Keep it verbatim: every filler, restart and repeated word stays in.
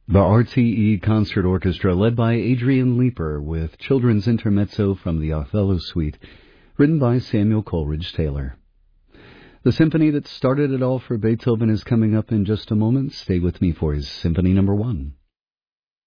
The R T E Concert Orchestra, led by Adrian Leeper, with Children's Intermezzo from the Othello Suite, written by Samuel Coleridge Taylor. The symphony that started it all for Beethoven is coming up in just a moment. Stay with me for his Symphony Number One.